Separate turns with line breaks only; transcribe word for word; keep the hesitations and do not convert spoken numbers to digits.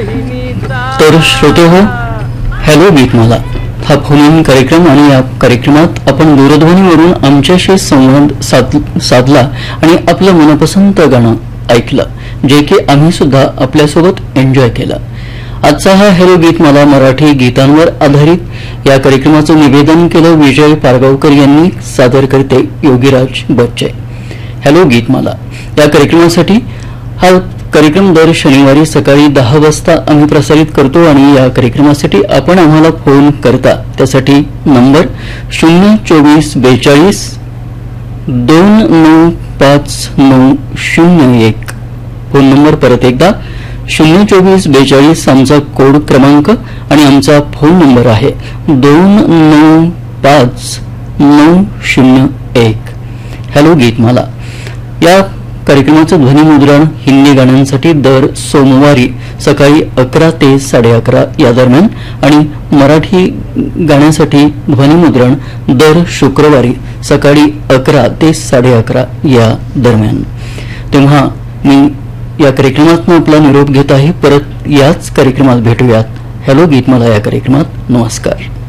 तर श्रोते हो, हॅलो गीतमाला हा फोन कार्यक्रम आणि या कार्यक्रमात आपण दूरध्वनीवरून आमच्याशी संवाद साधला आणि आपलं मनपसंत गाणं ऐकलं, जे की आम्ही सुद्धा आपल्यासोबत एन्जॉय केलं. आजचा हा हॅलो गीतमाला मराठी गीतांवर आधारित या कार्यक्रमाचं निवेदन केलं विजय पारगावकर यांनी. सादर करते योगीराज बच्चे. हॅलो गीतमाला या कार्यक्रमासाठी हा कार्यक्रम दर शनिवारी सकाळी दहा वाजता आम्ही प्रसारित करतो आणि या कार्यक्रमासाठी आपण आम्हाला फोन करता त्यासाठी नंबर शून्य चोवीस बेचाळीस दोन नऊ पाच नऊ शून्य एक. फोन नंबर परत एकदा शून्य चोवीस बेचाळीस आमचा कोड क्रमांक आणि आमचा फोन नंबर आहे दोन नऊ पाच नऊ शून्य एक. हॅलो गीतमाला या कार्यक्रमाचं ध्वनिमुद्रण हिंदी गाण्यांसाठी दर सोमवारी सकाळी अकरा ते साडे अकरा या दरम्यान आणि मराठी गाण्यासाठी ध्वनिमुद्रण दर शुक्रवारी सकाळी अकरा ते साडे अकरा या दरम्यान. तेव्हा मी या कार्यक्रमातून आपला निरोप घेत आहे. परत याच कार्यक्रमात भेटूयात. हॅलो गीतमाला या कार्यक्रमात. नमस्कार.